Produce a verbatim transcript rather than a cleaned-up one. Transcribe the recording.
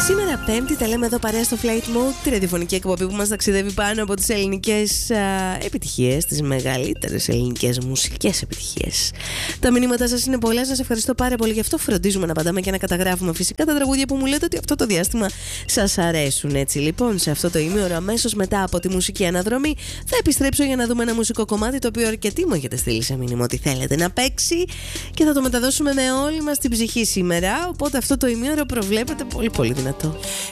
Σήμερα Πέμπτη τα λέμε εδώ παρέα στο Flight Mode, τη ραδιοφωνική εκπομπή που μας ταξιδεύει πάνω από τις ελληνικές α, επιτυχίες, τις μεγαλύτερες ελληνικές μουσικές επιτυχίες. Τα μηνύματα σας είναι πολλά, σας ευχαριστώ πάρα πολύ γι' αυτό. Φροντίζουμε να απαντάμε και να καταγράφουμε φυσικά τα τραγούδια που μου λέτε ότι αυτό το διάστημα σας αρέσουν. Έτσι λοιπόν, σε αυτό το ημίωρο αμέσως μετά από τη μουσική αναδρομή θα επιστρέψω για να δούμε ένα μουσικό κομμάτι το οποίο αρκετοί μου έχετε στείλει σε μήνυμα ότι θέλετε να παίξει και θα το μεταδώσουμε με όλη μας την ψυχή σήμερα. Οπότε αυτό το ημίωρο προβλέπετε πολύ πολύ δυνατό.